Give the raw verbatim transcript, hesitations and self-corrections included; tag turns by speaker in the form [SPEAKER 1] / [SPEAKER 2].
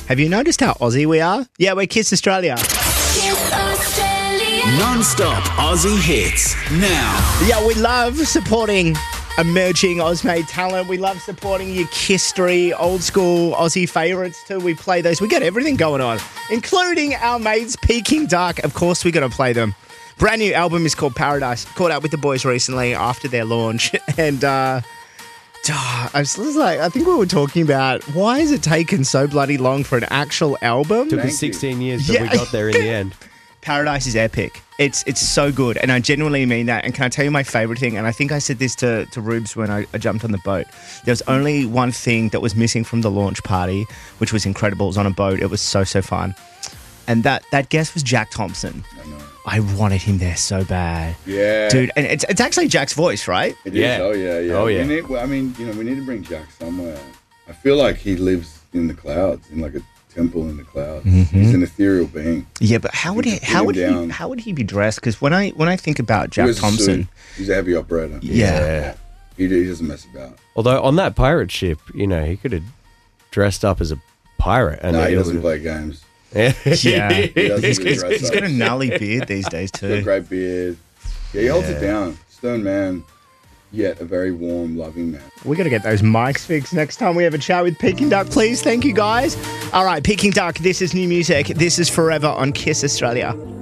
[SPEAKER 1] Have you noticed how Aussie we are? Yeah, we're Kiss Australia.
[SPEAKER 2] Kiss Australia.
[SPEAKER 3] Non-stop Aussie hits now.
[SPEAKER 1] Yeah, we love supporting emerging Ausmade talent. We love supporting your Kistery, old school Aussie favourites too. We play those. We got everything going on, including our mates Peking Duck. Of course, we got to play them. Brand new album is called Paradise. Caught up with the boys recently after their launch, and uh, I was like, I think we were talking about why has it taken so bloody long for an actual album?
[SPEAKER 4] Took
[SPEAKER 5] Thank
[SPEAKER 4] us sixteen
[SPEAKER 5] you.
[SPEAKER 4] years, but
[SPEAKER 1] Yeah.
[SPEAKER 4] we got there in the end.
[SPEAKER 1] Paradise is epic. It's it's so good, and I genuinely mean that. And can I tell you my favourite thing? And I think I said this to, to Rubes when I, I jumped on the boat. There was only one thing that was missing from the launch party, which was incredible. It was on a boat. It was so, so fun. And that, that guest was Jack Thompson.
[SPEAKER 5] I know.
[SPEAKER 1] I wanted him there so bad.
[SPEAKER 5] Yeah.
[SPEAKER 1] Dude, and it's it's actually Jack's voice, right?
[SPEAKER 5] It is.
[SPEAKER 4] Yeah.
[SPEAKER 5] Oh, yeah, yeah.
[SPEAKER 4] Oh, yeah.
[SPEAKER 5] We need, well, I mean, you know, we need to bring Jack somewhere. I feel like he lives in the clouds, in like a temple in the clouds.
[SPEAKER 1] Mm-hmm.
[SPEAKER 5] He's an ethereal being.
[SPEAKER 1] Yeah, but how would
[SPEAKER 5] You
[SPEAKER 1] he
[SPEAKER 5] can
[SPEAKER 1] how
[SPEAKER 5] pin
[SPEAKER 1] would
[SPEAKER 5] him
[SPEAKER 1] he
[SPEAKER 5] down.
[SPEAKER 1] how would he be dressed? Because when I when I think about
[SPEAKER 5] He
[SPEAKER 1] Jack
[SPEAKER 5] wears a
[SPEAKER 1] Thompson,
[SPEAKER 5] suit. He's a heavy operator.
[SPEAKER 1] yeah.
[SPEAKER 5] He, he doesn't mess about.
[SPEAKER 4] Although on that pirate ship, you know, he could have dressed up as a pirate. And
[SPEAKER 5] No,
[SPEAKER 4] it
[SPEAKER 5] he doesn't
[SPEAKER 4] would-
[SPEAKER 5] play games.
[SPEAKER 1] Yeah.
[SPEAKER 5] He doesn't
[SPEAKER 1] he's,
[SPEAKER 5] do
[SPEAKER 1] he's-
[SPEAKER 5] dress
[SPEAKER 1] he's got a
[SPEAKER 5] ups.
[SPEAKER 1] gnarly beard these days
[SPEAKER 5] He's got a
[SPEAKER 1] too.
[SPEAKER 5] great beard. Yeah, he holds
[SPEAKER 1] Yeah.
[SPEAKER 5] it down. Stern man, yet a very warm, loving man.
[SPEAKER 1] We got to get those mics fixed next time we have a chat with Peking Duck, please. Thank you, guys. All right, Peking Duck, this is new music. This is Forever on Kiss Australia.